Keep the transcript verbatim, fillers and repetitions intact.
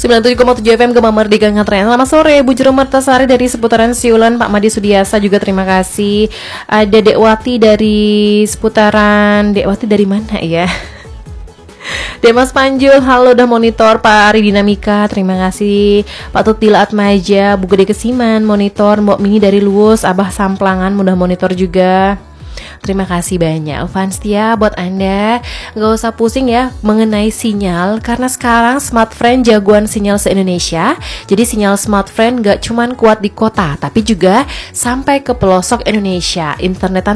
sembilan puluh tujuh koma tujuh F M Gema Merdeka Ngetren. Selamat sore Bu Jero Mertasari dari seputaran Siulan, Pak Madi Sudiasa juga terima kasih. Ada Dekwati dari seputaran, Dekwati dari mana ya? Demas Panjul, halo udah monitor. Pak Ari Dinamika, terima kasih. Pak Tutila Atmaja, Bu Gede Kesiman, monitor. Mbok Mini dari Luwus, Abah Samplangan, mudah monitor juga. Terima kasih banyak Vanstia, buat Anda gak usah pusing ya mengenai sinyal, karena sekarang Smartfren jagoan sinyal se-Indonesia. Jadi sinyal Smartfren gak cuman kuat di kota, tapi juga sampai ke pelosok Indonesia. Internetan